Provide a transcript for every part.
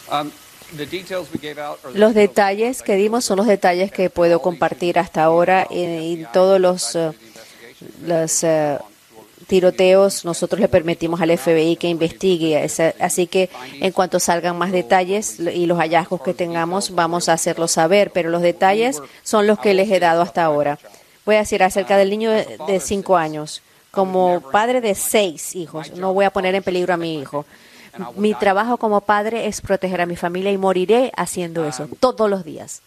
Los detalles que dimos son los detalles que puedo compartir hasta ahora y todos los tiroteos. Nosotros le permitimos al FBI que investigue, así que en cuanto salgan más detalles y los hallazgos que tengamos, vamos a hacerlos saber, pero los detalles son los que les he dado hasta ahora. Voy a decir acerca del niño de 5 años. Como padre de 6 hijos, no voy a poner en peligro a mi hijo. Mi trabajo como padre es proteger a mi familia y moriré haciendo eso todos los días.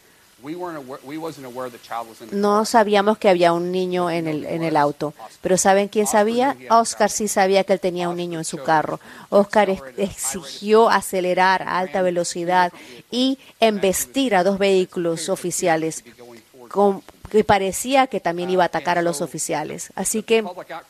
No sabíamos que había un niño en el auto, pero ¿saben quién sabía? Oscar sí sabía que él tenía un niño en su carro. Oscar exigió acelerar a alta velocidad y embestir a 2 vehículos oficiales, que parecía que también iba a atacar a los oficiales. Así que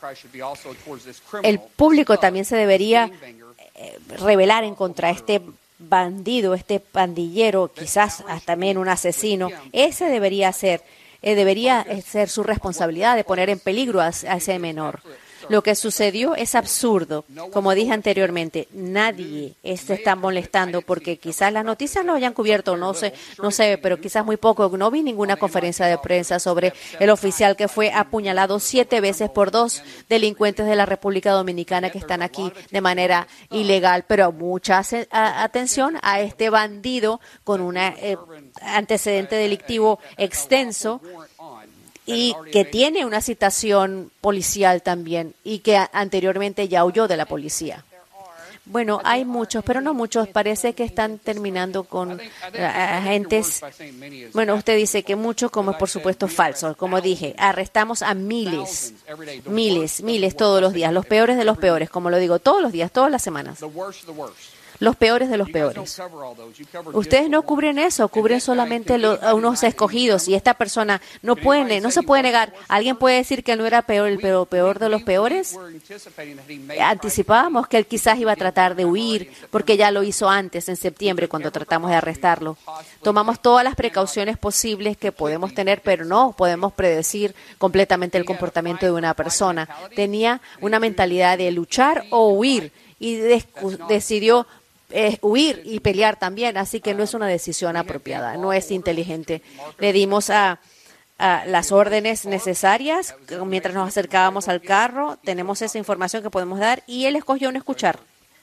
el público también se debería rebelar en contra de este bandido, este pandillero, quizás hasta también un asesino. Ese debería ser su responsabilidad de poner en peligro a ese menor. Lo que sucedió es absurdo. Como dije anteriormente, nadie se está molestando porque quizás las noticias lo hayan cubierto, no sé, pero quizás muy poco. No vi ninguna conferencia de prensa sobre el oficial que fue apuñalado 7 veces por 2 delincuentes de la República Dominicana que están aquí de manera ilegal. Pero mucha atención a este bandido con un antecedente delictivo extenso y que tiene una citación policial también y que anteriormente ya huyó de la policía. Bueno, hay muchos, pero no muchos. Parece que están terminando con agentes. Bueno, usted dice que muchos, como es por supuesto falso. Como dije, arrestamos a miles todos los días. Los peores de los peores, como lo digo, todos los días, todas las semanas. Los peores de los peores. Ustedes no cubren eso, cubren solamente a unos escogidos y esta persona no se puede negar. ¿Alguien puede decir que no era el peor de los peores? Anticipábamos que él quizás iba a tratar de huir porque ya lo hizo antes, en septiembre, cuando tratamos de arrestarlo. Tomamos todas las precauciones posibles que podemos tener, pero no podemos predecir completamente el comportamiento de una persona. Tenía una mentalidad de luchar o huir y decidió huir y pelear también, así que no es una decisión apropiada, no es inteligente. Le dimos a las órdenes necesarias mientras nos acercábamos al carro, tenemos esa información que podemos dar y él escogió no escuchar.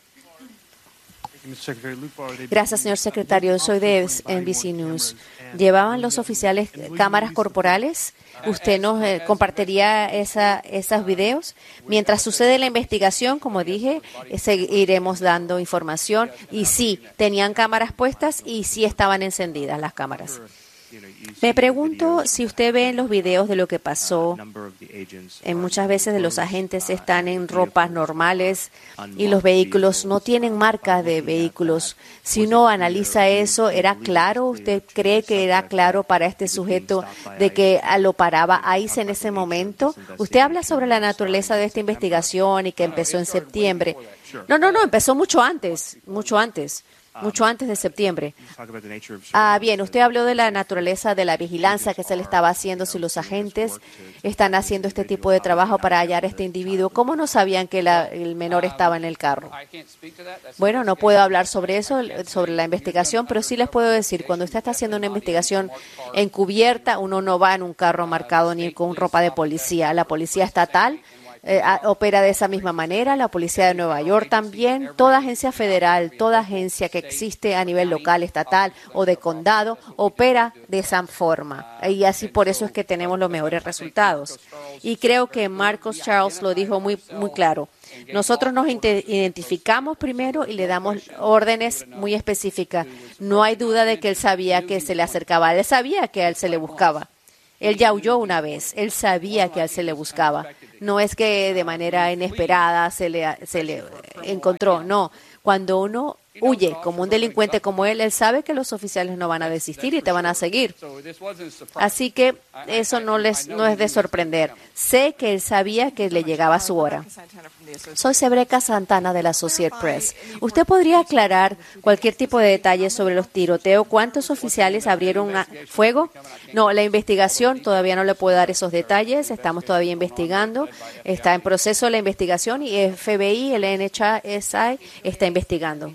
Gracias, señor secretario. Soy de NBC News. ¿Llevaban los oficiales cámaras corporales? ¿Usted nos compartiría esos videos? Mientras sucede la investigación, como dije, seguiremos dando información. Y sí, tenían cámaras puestas y sí estaban encendidas las cámaras. Me pregunto si usted ve en los videos de lo que pasó, muchas veces de los agentes están en ropas normales y los vehículos no tienen marcas de vehículos. Si uno analiza eso, ¿era claro? ¿Usted cree que era claro para este sujeto de que lo paraba ICE en ese momento? Usted habla sobre la naturaleza de esta investigación y que empezó en septiembre. No, empezó mucho antes de septiembre. Bien, usted habló de la naturaleza de la vigilancia que se le estaba haciendo, si los agentes están haciendo este tipo de trabajo para hallar a este individuo. ¿Cómo no sabían que el menor estaba en el carro? Bueno, no puedo hablar sobre eso, sobre la investigación, pero sí les puedo decir, cuando usted está haciendo una investigación encubierta, uno no va en un carro marcado ni con ropa de policía. La policía estatal opera de esa misma manera, la policía de Nueva York también, toda agencia federal, toda agencia que existe a nivel local, estatal o de condado opera de esa forma y así por eso es que tenemos los mejores resultados. Y creo que Marcos Charles lo dijo muy claro. Nosotros nos identificamos primero y le damos órdenes muy específicas. No hay duda de que él sabía que se le acercaba, él sabía que a él se le buscaba. Él ya huyó una vez, él sabía que a él se le buscaba. No es que de manera inesperada se le encontró, no. Cuando uno huye como un delincuente como él sabe que los oficiales no van a desistir y te van a seguir. Así que eso no es de sorprender. Sé que él sabía que le llegaba su hora. Soy Sebreca Santana de la Associated Press. ¿Usted podría aclarar cualquier tipo de detalle sobre los tiroteos? ¿Cuántos oficiales abrieron fuego? No, la investigación todavía no le puedo dar esos detalles. Estamos todavía investigando. Está en proceso la investigación y FBI, el NHSI, está investigando.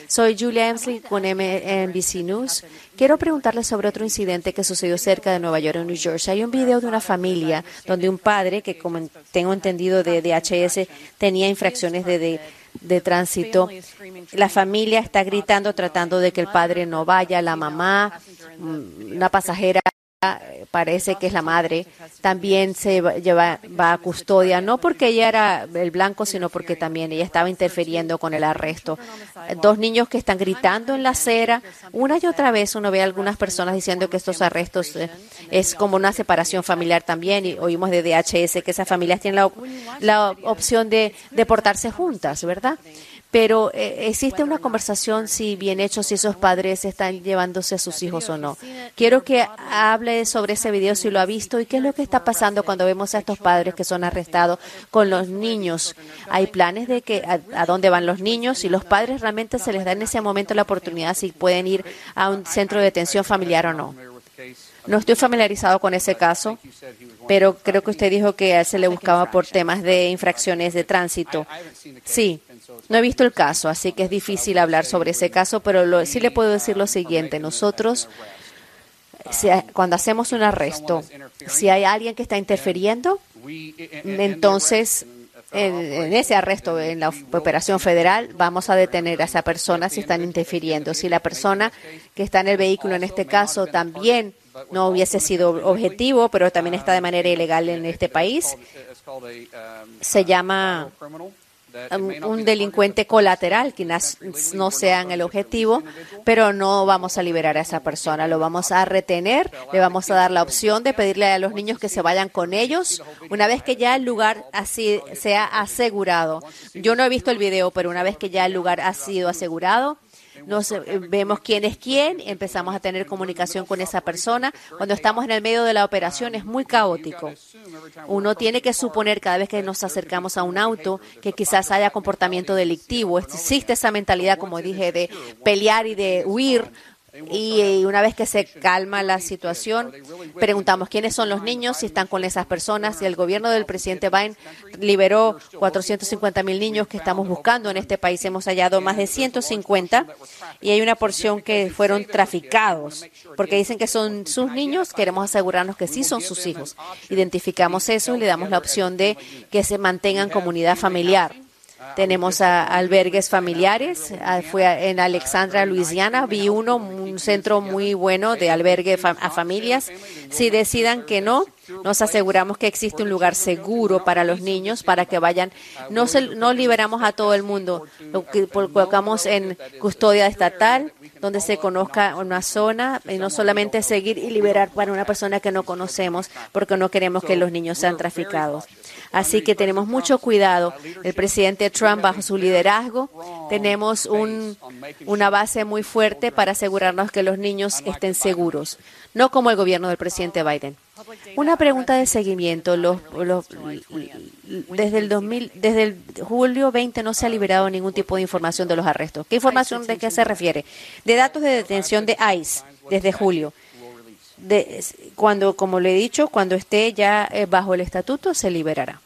Soy Julia Emsley con NBC News. Quiero preguntarle sobre otro incidente que sucedió cerca de Nueva York, en New Jersey. Hay un video de una familia donde un padre, que como tengo entendido de DHS, tenía infracciones de tránsito. La familia está gritando, tratando de que el padre no vaya. La mamá, una pasajera, parece que es la madre, también va a custodia, no porque ella era el blanco, sino porque también ella estaba interfiriendo con el arresto. Dos niños que están gritando en la acera. Una y otra vez uno ve a algunas personas diciendo que estos arrestos es como una separación familiar también, y oímos de DHS que esas familias tienen la opción de deportarse juntas, ¿verdad? Pero existe una conversación, si bien hecho, si esos padres están llevándose a sus hijos o no. Quiero que hable sobre ese video, si lo ha visto, y qué es lo que está pasando cuando vemos a estos padres que son arrestados con los niños. Hay planes de que a dónde van los niños, y los padres realmente se les da en ese momento la oportunidad si pueden ir a un centro de detención familiar o no. No estoy familiarizado con ese caso, pero creo que usted dijo que a él se le buscaba por temas de infracciones de tránsito. Sí, no he visto el caso, así que es difícil hablar sobre ese caso, pero sí le puedo decir lo siguiente. Nosotros, cuando hacemos un arresto, si hay alguien que está interfiriendo, entonces en ese arresto, en la operación federal, vamos a detener a esa persona si están interfiriendo. Si la persona que está en el vehículo, en este caso, también no hubiese sido objetivo, pero también está de manera ilegal en este país, se llama un delincuente colateral, que no sean el objetivo, pero no vamos a liberar a esa persona, lo vamos a retener, le vamos a dar la opción de pedirle a los niños que se vayan con ellos una vez que ya el lugar así sea asegurado. Yo no he visto el video, pero una vez que ya el lugar ha sido asegurado, vemos quién es quién, empezamos a tener comunicación con esa persona. Cuando estamos en el medio de la operación es muy caótico. Uno tiene que suponer cada vez que nos acercamos a un auto que quizás haya comportamiento delictivo. Existe esa mentalidad, como dije, de pelear y de huir. Y una vez que se calma la situación, preguntamos quiénes son los niños, si están con esas personas. Y el gobierno del presidente Biden liberó 450,000 niños que estamos buscando en este país. Hemos hallado más de 150 y hay una porción que fueron traficados porque dicen que son sus niños. Queremos asegurarnos que sí son sus hijos. Identificamos eso y le damos la opción de que se mantengan comunidad familiar. Tenemos albergues familiares. Fui en Alexandria, Luisiana. Vi un centro muy bueno de albergue a familias. Si decidan que no, nos aseguramos que existe un lugar seguro para los niños, para que vayan. No liberamos a todo el mundo. Lo colocamos en custodia estatal, donde se conozca una zona, y no solamente seguir y liberar para una persona que no conocemos, porque no queremos que los niños sean traficados. Así que tenemos mucho cuidado. El presidente Trump, bajo su liderazgo, tenemos una base muy fuerte para asegurarnos que los niños estén seguros, no como el gobierno del presidente Biden. Una pregunta de seguimiento. Desde el julio 20 no se ha liberado ningún tipo de información de los arrestos. ¿Qué información, de qué se refiere? De datos de detención de ICE desde julio. Como le he dicho, cuando esté ya bajo el estatuto, se liberará.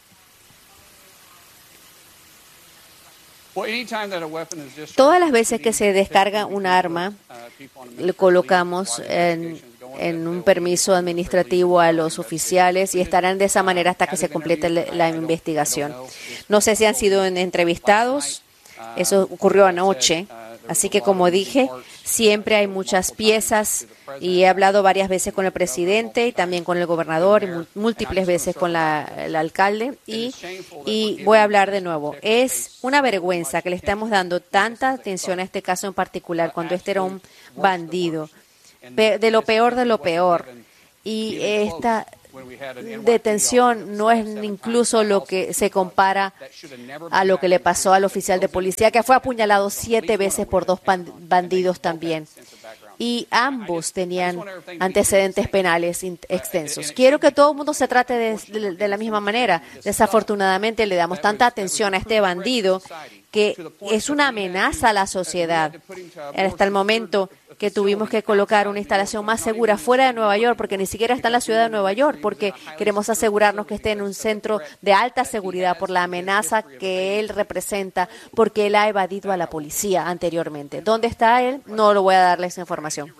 Todas las veces que se descarga un arma, le colocamos en un permiso administrativo a los oficiales y estarán de esa manera hasta que se complete la investigación. No sé si han sido entrevistados. Eso ocurrió anoche. Así que, como dije, siempre hay muchas piezas y he hablado varias veces con el presidente y también con el gobernador y múltiples veces con el alcalde y voy a hablar de nuevo. Es una vergüenza que le estamos dando tanta atención a este caso en particular cuando este era un bandido, de lo peor de lo peor. Y esta detención no es incluso lo que se compara a lo que le pasó al oficial de policía, que fue apuñalado 7 veces por 2 bandidos también. Y ambos tenían antecedentes penales extensos. Quiero que todo el mundo se trate de la misma manera. Desafortunadamente le damos tanta atención a este bandido que es una amenaza a la sociedad. Hasta el momento que tuvimos que colocar una instalación más segura fuera de Nueva York, porque ni siquiera está en la ciudad de Nueva York, porque queremos asegurarnos que esté en un centro de alta seguridad por la amenaza que él representa, porque él ha evadido a la policía anteriormente. ¿Dónde está él? No lo voy a darle esa información.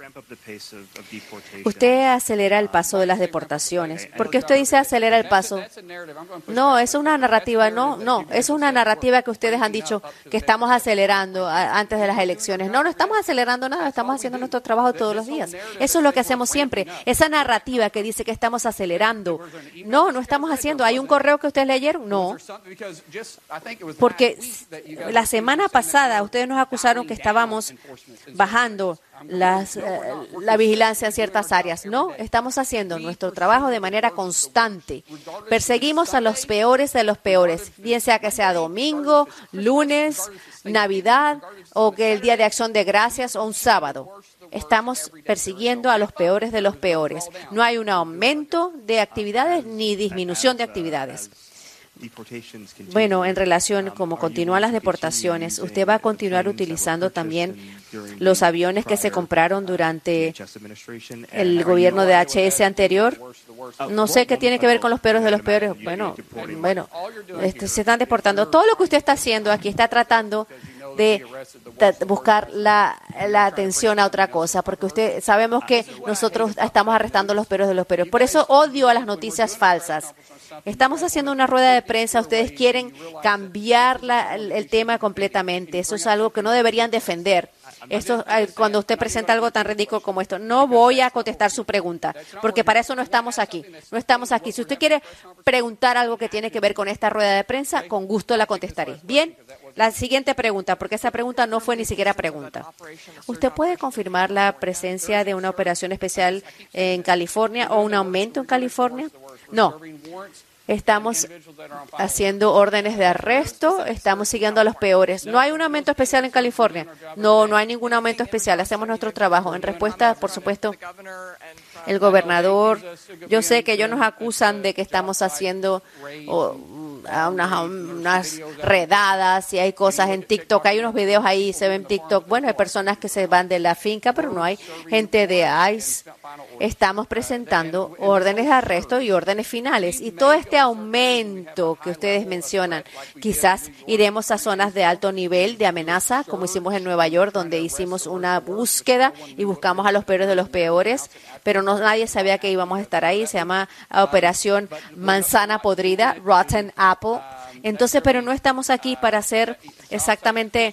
Usted acelera el paso de las deportaciones. ¿Por qué usted dice acelera el paso? No, es una narrativa, no, es una narrativa que ustedes han dicho que estamos acelerando antes de las elecciones. No estamos acelerando nada, estamos haciendo nuestro trabajo todos los días. Eso es lo que hacemos siempre. Esa narrativa que dice que estamos acelerando. No estamos haciendo. ¿Hay un correo que ustedes leyeron? No. Porque la semana pasada ustedes nos acusaron que estábamos bajando la vigilancia en ciertas áreas. No, estamos haciendo nuestro trabajo de manera constante. Perseguimos a los peores de los peores, bien sea que sea domingo, lunes, Navidad o que el Día de Acción de Gracias o un sábado. Estamos persiguiendo a los peores de los peores. No hay un aumento de actividades ni disminución de actividades. Bueno, en relación como continúan las deportaciones, ¿usted va a continuar utilizando también los aviones que se compraron durante el gobierno de HS anterior? No sé qué tiene que ver con los peores de los peores. Bueno, se están deportando. Todo lo que usted está haciendo aquí está tratando de buscar la atención a otra cosa, porque sabemos que nosotros estamos arrestando a los peores de los peores. Por eso odio a las noticias falsas. Estamos haciendo una rueda de prensa, ustedes quieren cambiar el tema completamente. Eso es algo que no deberían defender. Esto, cuando usted presenta algo tan ridículo como esto, no voy a contestar su pregunta, porque para eso no estamos aquí. No estamos aquí. Si usted quiere preguntar algo que tiene que ver con esta rueda de prensa, con gusto la contestaré. Bien, la siguiente pregunta, porque esa pregunta no fue ni siquiera pregunta. ¿Usted puede confirmar la presencia de una operación especial en California o un aumento en California? No. Estamos haciendo órdenes de arresto, estamos siguiendo a los peores. ¿No hay un aumento especial en California? No hay ningún aumento especial. Hacemos nuestro trabajo. En respuesta, por supuesto, el gobernador, yo sé que ellos nos acusan de que estamos haciendo unas redadas y hay cosas en TikTok. Hay unos videos ahí, se ven TikTok. Bueno, hay personas que se van de la finca, pero no hay gente de ICE. Estamos presentando órdenes de arresto y órdenes finales. Y todo este aumento que ustedes mencionan, quizás iremos a zonas de alto nivel de amenaza, como hicimos en Nueva York, donde hicimos una búsqueda y buscamos a los peores de los peores, pero nadie sabía que íbamos a estar ahí. Se llama Operación Manzana Podrida, Rotten Apple. Entonces, pero no estamos aquí para hacer exactamente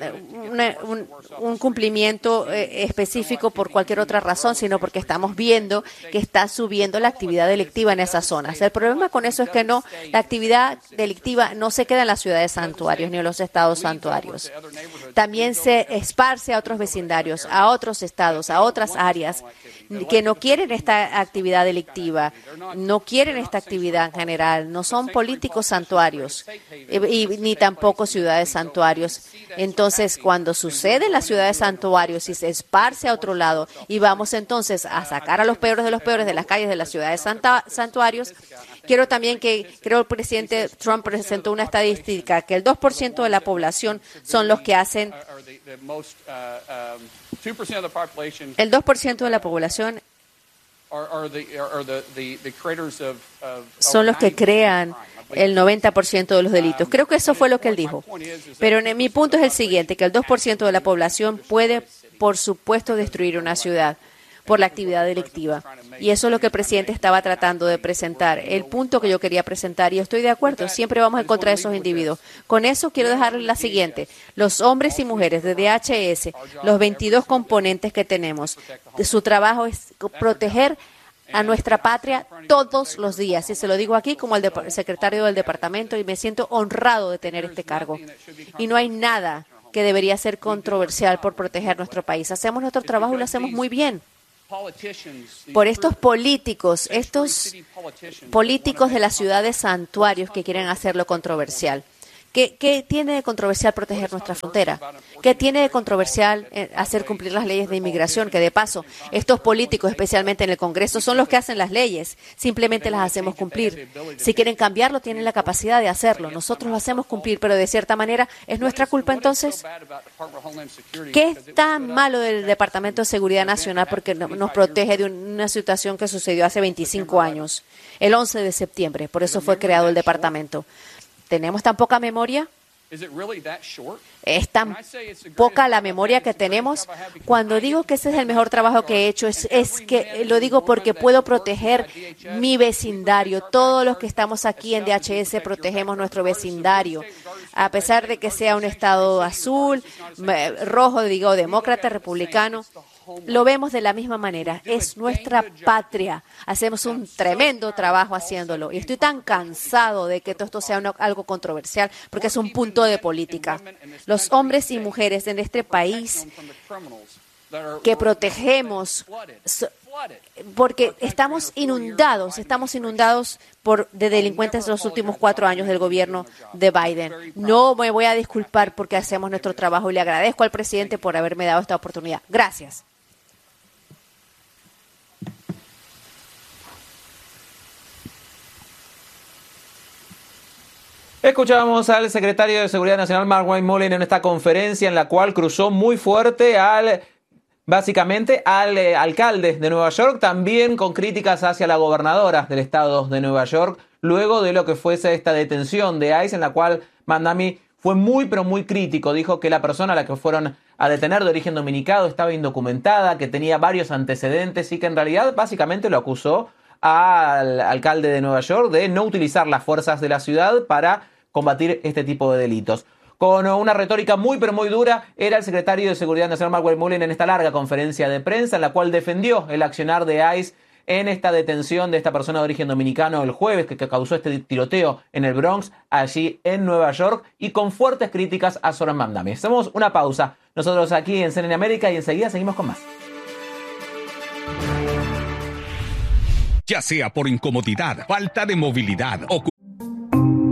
un cumplimiento específico por cualquier otra razón, sino porque estamos viendo que está subiendo la actividad delictiva en esas zonas. El problema con eso es que la actividad delictiva no se queda en las ciudades santuarios ni en los estados santuarios. También se esparce a otros vecindarios, a otros estados, a otras áreas que no quieren esta actividad delictiva, no quieren esta actividad en general, no son políticos santuarios ni tampoco ciudades santuarios. Entonces, cuando sucede en las ciudades santuarios y se esparce a otro lado y vamos entonces a sacar a los peores de las calles de las ciudades santuarios, quiero también creo el presidente Trump presentó una estadística que el 2% de la población son los que hacen, el 2% de la población son los que crean el 90% de los delitos. Creo que eso fue lo que él dijo. Pero mi punto es el siguiente, que el 2% de la población puede, por supuesto, destruir una ciudad por la actividad delictiva. Y eso es lo que el presidente estaba tratando de presentar. El punto que yo quería presentar, y estoy de acuerdo, siempre vamos en contra de esos individuos. Con eso quiero dejarles la siguiente. Los hombres y mujeres de DHS, los 22 componentes que tenemos, su trabajo es proteger a nuestra patria todos los días. Y se lo digo aquí como el secretario del departamento y me siento honrado de tener este cargo. Y no hay nada que debería ser controversial por proteger nuestro país. Hacemos nuestro trabajo y lo hacemos muy bien. Por estos políticos de las ciudades santuarios que quieren hacerlo controversial. ¿Qué tiene de controversial proteger nuestra frontera? ¿Qué tiene de controversial hacer cumplir las leyes de inmigración? Que de paso, estos políticos, especialmente en el Congreso, son los que hacen las leyes. Simplemente las hacemos cumplir. Si quieren cambiarlo, tienen la capacidad de hacerlo. Nosotros lo hacemos cumplir, pero de cierta manera, ¿es nuestra culpa entonces? ¿Qué es tan malo del Departamento de Seguridad Nacional porque nos protege de una situación que sucedió hace 25 años? El 11 de septiembre, por eso fue creado el departamento. ¿Tenemos tan poca memoria? ¿Es tan poca la memoria que tenemos? Cuando digo que ese es el mejor trabajo que he hecho, es que lo digo porque puedo proteger mi vecindario. Todos los que estamos aquí en DHS protegemos nuestro vecindario. A pesar de que sea un estado azul, rojo, digo, demócrata, republicano, lo vemos de la misma manera. Es nuestra patria. Hacemos un tremendo trabajo haciéndolo. Y estoy tan cansado de que todo esto sea algo controversial, porque es un punto de política. Los hombres y mujeres en este país que protegemos, porque estamos inundados de delincuentes en los últimos 4 años del gobierno de Biden. No me voy a disculpar porque hacemos nuestro trabajo y le agradezco al presidente por haberme dado esta oportunidad. Gracias. Escuchábamos al secretario de Seguridad Nacional, Mark Mullin, en esta conferencia en la cual cruzó muy fuerte básicamente al alcalde de Nueva York, también con críticas hacia la gobernadora del estado de Nueva York, luego de lo que fuese esta detención de ICE, en la cual Mamdani fue muy, pero muy crítico. Dijo que la persona a la que fueron a detener de origen dominicano estaba indocumentada, que tenía varios antecedentes y que en realidad básicamente lo acusó al alcalde de Nueva York de no utilizar las fuerzas de la ciudad para combatir este tipo de delitos. Con una retórica muy pero muy dura, era el secretario de Seguridad Nacional, Mark Mullin, en esta larga conferencia de prensa en la cual defendió el accionar de ICE en esta detención de esta persona de origen dominicano el jueves que causó este tiroteo en el Bronx, allí en Nueva York, y con fuertes críticas a Zohran Mamdani. Hacemos una pausa nosotros aquí en CNN América y enseguida seguimos con más. Ya sea por incomodidad, falta de movilidad o